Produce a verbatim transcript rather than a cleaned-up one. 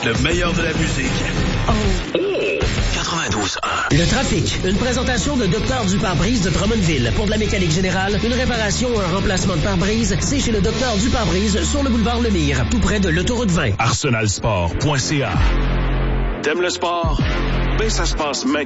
Le meilleur de la musique. Oh. quatre-vingt-douze un. Le trafic. Une présentation de Docteur du pare-brise de Drummondville. Pour de la mécanique générale, une réparation ou un remplacement de pare-brise, c'est chez le Docteur du pare-brise sur le boulevard Lemire, tout près de l'autoroute vingt. arsenal sport point c a. T'aimes le sport? Ben, ça se passe maintenant.